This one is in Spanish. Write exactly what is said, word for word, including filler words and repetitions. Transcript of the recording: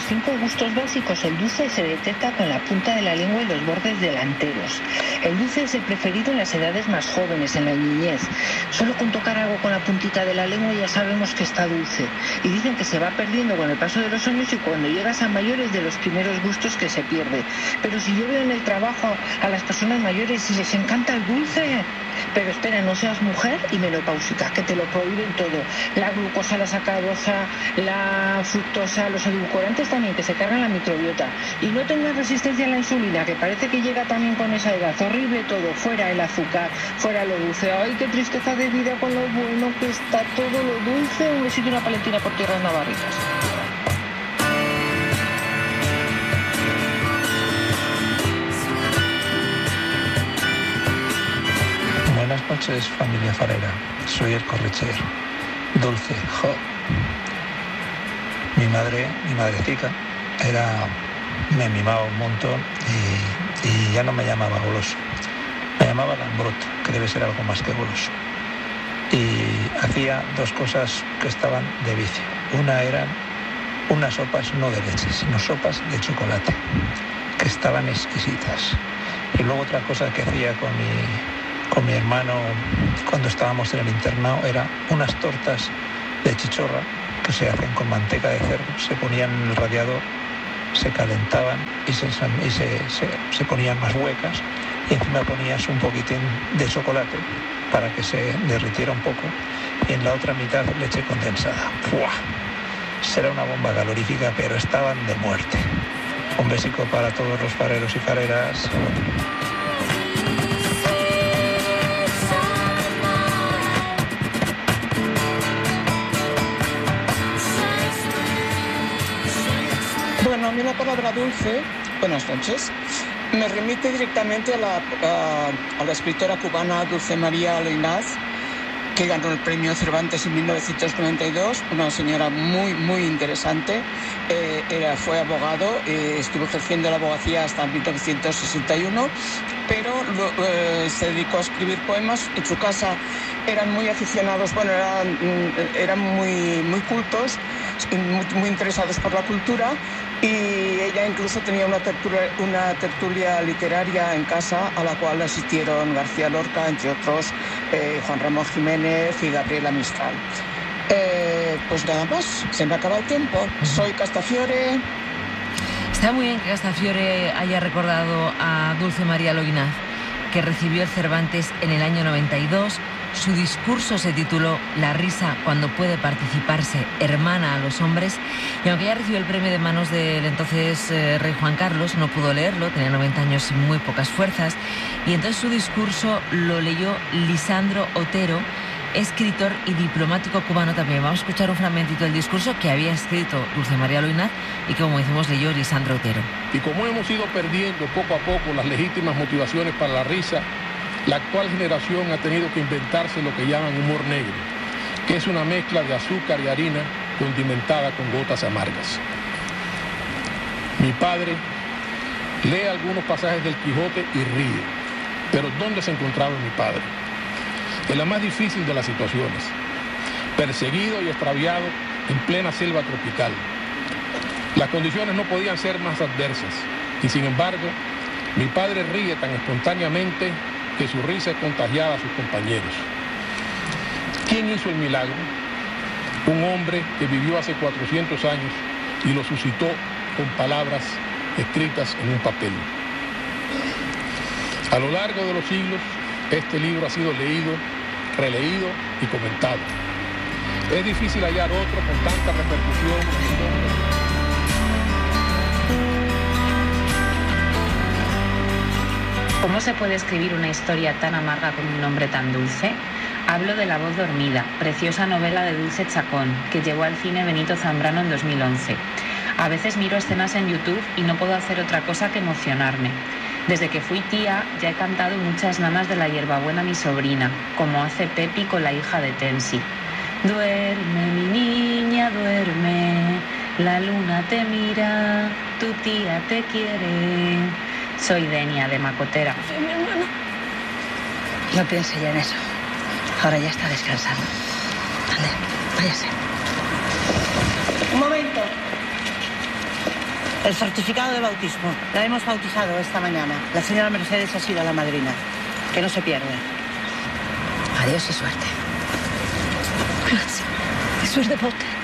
cinco gustos básicos, el dulce se detecta con la punta de la lengua y los bordes delanteros. El dulce es el preferido en las edades más jóvenes, en la niñez. Solo con tocar algo con la puntita de la lengua ya sabemos que está dulce. Y dicen que se va perdiendo con el paso de los años y cuando llegas a mayores de los primeros gustos que se pierde. Pero si yo veo en el trabajo a las personas mayores y les encanta el dulce, pero espera, no seas mujer y menopáusica, que te lo prohíben todo. La glucosa, la sacarosa, la fructosa, los edulcorantes también, que se cargan la microbiota. Y no tengas resistencia a la insulina, que parece que llega también con esa edad. Horrible todo, fuera el azúcar, fuera lo dulce. Ay, qué tristeza de vida con lo bueno que está todo lo dulce. Un besito y una palentina por tierras navarritas. Buenas noches, familia farera. Soy el correcher. Dulce, jo. Mi madre, mi madrecita, era, me mimaba un montón y, y ya no me llamaba goloso. Me llamaba lambroto, que debe ser algo más que goloso. Y hacía dos cosas que estaban de vicio. Una eran unas sopas no de leche, sino sopas de chocolate, que estaban exquisitas. Y luego otra cosa que hacía con mi, con mi hermano cuando estábamos en el internado era unas tortas de chichorra que se hacen con manteca de cerdo, se ponían en el radiador, se calentaban y se, y se, se, se ponían más huecas y encima ponías un poquitín de chocolate para que se derritiera un poco y en la otra mitad leche condensada. ¡Fua! Será una bomba calorífica, pero estaban de muerte. Un besico para todos los fareros y fareras. Bueno, a mí la palabra dulce, buenas noches, me remite directamente a la, a, a la escritora cubana Dulce María Loynaz, que ganó el premio Cervantes en mil novecientos noventa y dos, una señora muy, muy interesante. Eh, era, fue abogado, eh, estuvo ejerciendo la abogacía hasta mil novecientos sesenta y uno, pero lo, eh, se dedicó a escribir poemas. En su casa eran muy aficionados, bueno, eran, eran muy, muy cultos, muy, muy interesados por la cultura, y ella incluso tenía una tertulia, una tertulia literaria en casa a la cual asistieron García Lorca, entre otros, eh, Juan Ramón Jiménez y Gabriela Mistral. Eh, pues nada más, se me acaba el tiempo. Soy Castafiore. Está muy bien que Castafiore haya recordado a Dulce María Loynaz, que recibió el Cervantes en el año noventa y dos. Su discurso se tituló La risa cuando puede participarse, hermana a los hombres, y aunque ella recibió el premio de manos del entonces eh, rey Juan Carlos, no pudo leerlo, tenía noventa años y muy pocas fuerzas, y entonces su discurso lo leyó Lisandro Otero, escritor y diplomático cubano también. Vamos a escuchar un fragmentito del discurso que había escrito Dulce María Loynaz y que, como decimos, leyó Lisandro Otero. Y como hemos ido perdiendo poco a poco las legítimas motivaciones para la risa, la actual generación ha tenido que inventarse lo que llaman humor negro, que es una mezcla de azúcar y harina condimentada con gotas amargas. Mi padre lee algunos pasajes del Quijote y ríe, pero ¿dónde se encontraba mi padre? En la más difícil de las situaciones, perseguido y extraviado en plena selva tropical. Las condiciones no podían ser más adversas, y sin embargo, mi padre ríe tan espontáneamente que su risa es contagiada a sus compañeros. ¿Quién hizo el milagro? Un hombre que vivió hace cuatrocientos años y lo suscitó con palabras escritas en un papel. A lo largo de los siglos, este libro ha sido leído, releído y comentado. Es difícil hallar otro con tanta repercusión. ¿Cómo se puede escribir una historia tan amarga con un nombre tan dulce? Hablo de La voz dormida, preciosa novela de Dulce Chacón, que llevó al cine Benito Zambrano en dos mil once. A veces miro escenas en YouTube y no puedo hacer otra cosa que emocionarme. Desde que fui tía ya he cantado muchas nanas de la hierbabuena a mi sobrina, como hace Pepi con la hija de Tensi. Duerme, mi niña, duerme, la luna te mira, tu tía te quiere. Soy Denia, de Macotera. Soy mi hermana. No piense ya en eso. Ahora ya está descansando. Ande, váyase. Un momento. El certificado de bautismo. La hemos bautizado esta mañana. La señora Mercedes ha sido la madrina. Que no se pierda. Adiós y suerte. Gracias. Y suerte para usted.